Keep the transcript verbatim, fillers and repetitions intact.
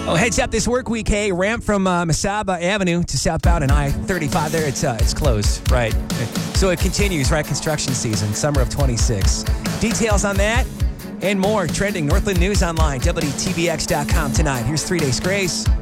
Oh, heads up this work week, hey, ramp from uh, Mesaba Avenue to southbound and I thirty-five there, it's uh, it's closed, right? So it continues, right? Construction season, summer of twenty-six. Details on that and more trending Northland News Online, W T B X dot com tonight. Here's Three Days Grace.